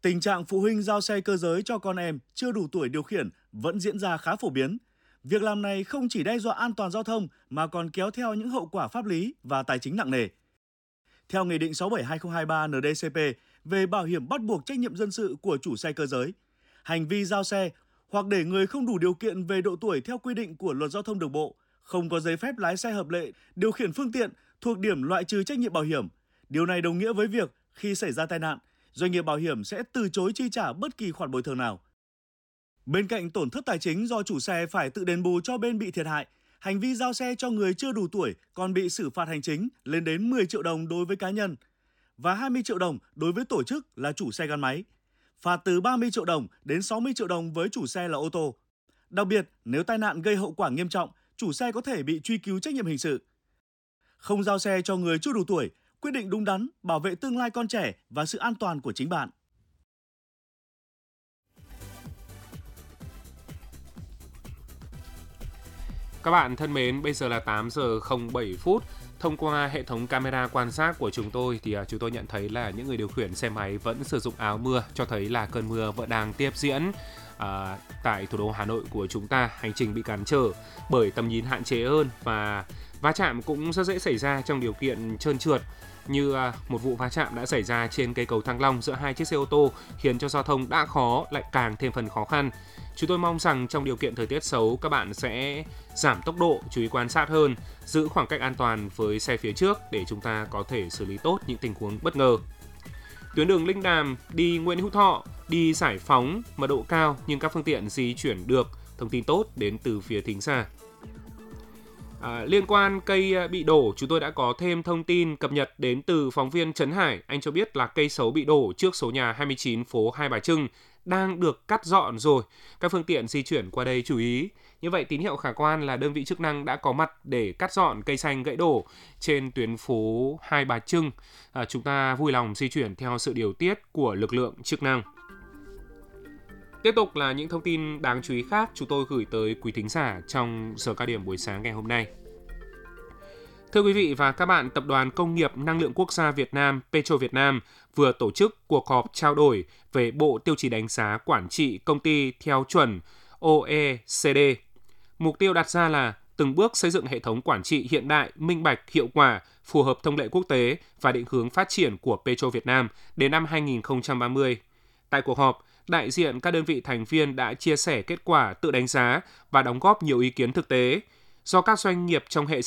Tình trạng phụ huynh giao xe cơ giới cho con em chưa đủ tuổi điều khiển vẫn diễn ra khá phổ biến. Việc làm này không chỉ đe dọa an toàn giao thông mà còn kéo theo những hậu quả pháp lý và tài chính nặng nề. Theo Nghị định 67/2023 NDCP về bảo hiểm bắt buộc trách nhiệm dân sự của chủ xe cơ giới, hành vi giao xe hoặc để người không đủ điều kiện về độ tuổi theo quy định của Luật Giao thông Đường bộ, không có giấy phép lái xe hợp lệ, điều khiển phương tiện thuộc điểm loại trừ trách nhiệm bảo hiểm. Điều này đồng nghĩa với việc khi xảy ra tai nạn, doanh nghiệp bảo hiểm sẽ từ chối chi trả bất kỳ khoản bồi thường nào. Bên cạnh tổn thất tài chính do chủ xe phải tự đền bù cho bên bị thiệt hại, hành vi giao xe cho người chưa đủ tuổi còn bị xử phạt hành chính lên đến 10 triệu đồng đối với cá nhân và 20 triệu đồng đối với tổ chức là chủ xe gắn máy. Phạt từ 30 triệu đồng đến 60 triệu đồng với chủ xe là ô tô. Đặc biệt, nếu tai nạn gây hậu quả nghiêm trọng, chủ xe có thể bị truy cứu trách nhiệm hình sự. Không giao xe cho người chưa đủ tuổi, quyết định đúng đắn, bảo vệ tương lai con trẻ và sự an toàn của chính bạn. Các bạn thân mến, bây giờ là 8 giờ 07 phút. Thông qua hệ thống camera quan sát của chúng tôi thì chúng tôi nhận thấy là những người điều khiển xe máy vẫn sử dụng áo mưa, cho thấy là cơn mưa vẫn đang tiếp diễn. Tại thủ đô Hà Nội của chúng ta, hành trình bị cản trở bởi tầm nhìn hạn chế hơn và va chạm cũng rất dễ xảy ra trong điều kiện trơn trượt. Như một vụ va chạm đã xảy ra trên cây cầu Thăng Long giữa hai chiếc xe ô tô khiến cho giao thông đã khó lại càng thêm phần khó khăn. Chúng tôi mong rằng trong điều kiện thời tiết xấu các bạn sẽ giảm tốc độ, chú ý quan sát hơn, giữ khoảng cách an toàn với xe phía trước để chúng ta có thể xử lý tốt những tình huống bất ngờ. Tuyến đường Linh Đàm đi Nguyễn Hữu Thọ, đi Giải Phóng mật độ cao nhưng các phương tiện di chuyển được. Thông tin tốt đến từ phía thính giả. Liên quan cây bị đổ, chúng tôi đã có thêm thông tin cập nhật đến từ phóng viên Trấn Hải. Anh cho biết là cây sấu bị đổ trước số nhà 29 phố Hai Bà Trưng đang được cắt dọn rồi. Các phương tiện di chuyển qua đây chú ý. Như vậy tín hiệu khả quan là đơn vị chức năng đã có mặt để cắt dọn cây xanh gãy đổ trên tuyến phố Hai Bà Trưng. Chúng ta vui lòng di chuyển theo sự điều tiết của lực lượng chức năng. Tiếp tục là những thông tin đáng chú ý khác chúng tôi gửi tới quý thính giả trong giờ cao điểm buổi sáng ngày hôm nay. Thưa quý vị và các bạn, Tập đoàn Công nghiệp Năng lượng Quốc gia Việt Nam Petro Việt Nam vừa tổ chức cuộc họp trao đổi về bộ tiêu chí đánh giá quản trị công ty theo chuẩn OECD. Mục tiêu đặt ra là từng bước xây dựng hệ thống quản trị hiện đại, minh bạch, hiệu quả, phù hợp thông lệ quốc tế và định hướng phát triển của Petro Việt Nam đến năm 2030. Tại cuộc họp, đại diện các đơn vị thành viên đã chia sẻ kết quả tự đánh giá và đóng góp nhiều ý kiến thực tế. Do các doanh nghiệp trong hệ